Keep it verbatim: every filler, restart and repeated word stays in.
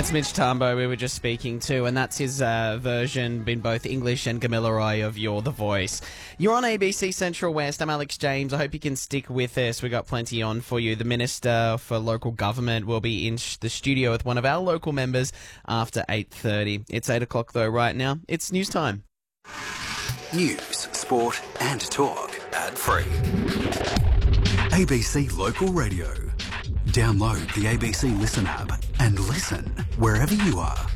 That's Mitch Tambo we were just speaking to, and that's his uh, version in both English and Gamilaroi of You're the Voice. You're on A B C Central West. I'm Alex James. I hope you can stick with us. We've got plenty on for you. The Minister for Local Government will be in sh- the studio with one of our local members after eight thirty. It's eight o'clock though right now. It's news time. News, sport and talk. Ad-free. A B C Local Radio. Download the A B C Listen app and listen wherever you are.